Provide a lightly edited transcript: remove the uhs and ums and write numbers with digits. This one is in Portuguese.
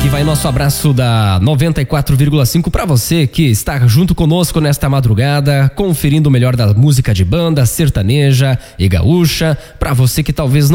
Aqui vai nosso abraço da 94,5 para você que está junto conosco nesta madrugada, conferindo o melhor da música de banda, sertaneja e gaúcha. Para você que talvez não